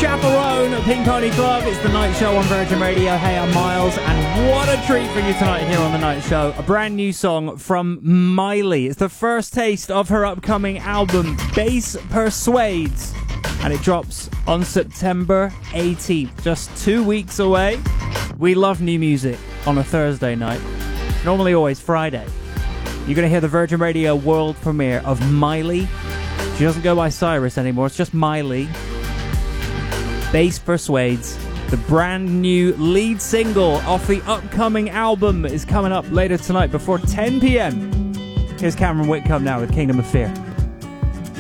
Chaperone at Pink Pony Club. It's the Night Show on Virgin Radio. Hey, I'm Miles, and what a treat for you tonight here on the Night Show. A brand new song from Miley. It's the first taste of her upcoming album, Bass Persuades, and it drops on September 18th. Just 2 weeks away. We love new music on a Thursday night. Normally always Friday. You're going to hear the Virgin Radio world premiere of Miley. She doesn't go by Cyrus anymore. It's just Miley. Bass Persuades, the brand new lead single off the upcoming album, is coming up later tonight before 10 p.m. Here's Cameron Whitcomb now with Kingdom of Fear.